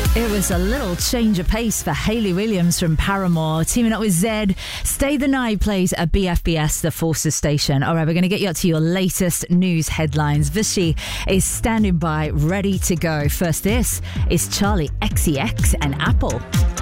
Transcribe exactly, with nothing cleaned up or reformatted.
It was a little change of pace for Hayley Williams from Paramore, teaming up with Zed. Stay the Night plays at B F B S, the Forces station. All right, we're going to get you up to your latest news headlines. Vishy is standing by, ready to go. First, this is Charlie X C X and Apple.